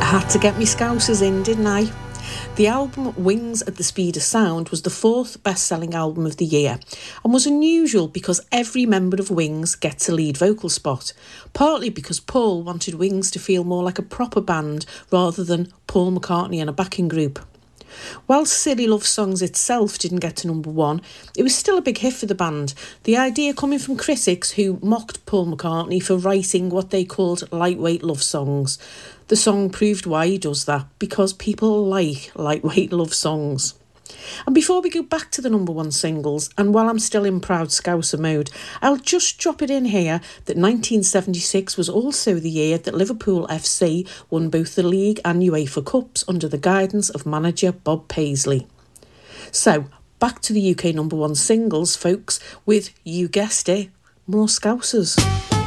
Had to get me Scousers in, didn't I? The album Wings at the Speed of Sound was the 4th best-selling album of the year and was unusual because every member of Wings gets a lead vocal spot, partly because Paul wanted Wings to feel more like a proper band rather than Paul McCartney and a backing group. While Silly Love Songs itself didn't get to number 1, it was still a big hit for the band, the idea coming from critics who mocked Paul McCartney for writing what they called lightweight love songs. The song proved why he does that, because people like lightweight love songs. And before we go back to the number 1 singles, and while I'm still in proud Scouser mode, I'll just drop it in here that 1976 was also the year that Liverpool FC won both the League and UEFA Cups under the guidance of manager Bob Paisley. So, back to the UK number 1 singles, folks, with, you guessed it, more Scousers.